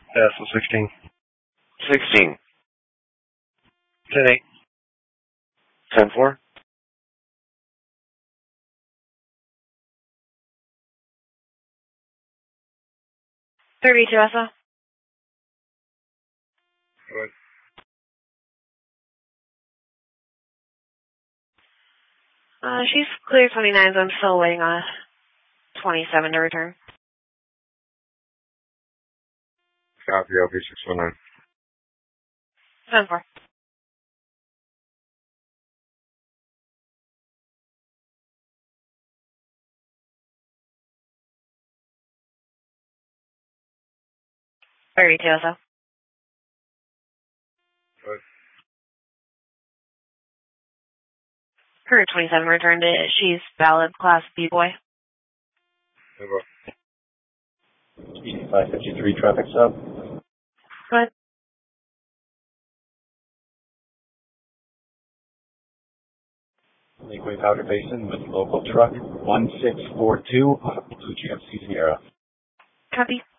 So 16. 16. 10-8. 10-4. 32 SO. Good. She's clear 29, so I'm still waiting on 27 to return. Copy, LP 619. 10-4. SO. Good. Her 27 returned it. She's valid class B-boy. Never. 553 traffic stop. Go ahead. Lakeway Powder Basin with local truck 1642 to GMC Sierra. Copy.